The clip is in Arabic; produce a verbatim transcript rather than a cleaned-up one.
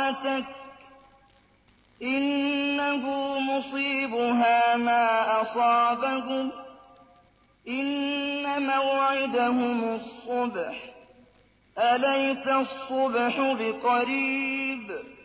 بِضَاعَتَكَ إِنَّهُ مُصِيبُهَا مَا أَصَابَهُمْ ۚ إِنَّ مَوْعِدَهُمُ الصُّبْحُ ۚ أَلَيْسَ الصُّبْحُ بِقَرِيبٍ